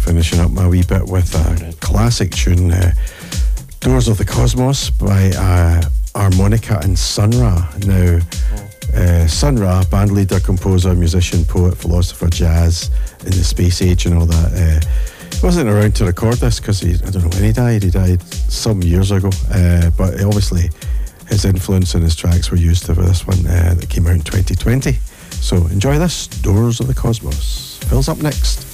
Finishing up my wee bit with a classic tune, Doors of the Cosmos by Harmonica and Sun Ra. Now, Sun Ra, band leader, composer, musician, poet, philosopher, jazz in the space age and all that. He wasn't around to record this because I don't know when he died. He died some years ago. But obviously his influence and his tracks were used for this one that came out in 2020. So enjoy this, Doors of the Cosmos. Phil's up next.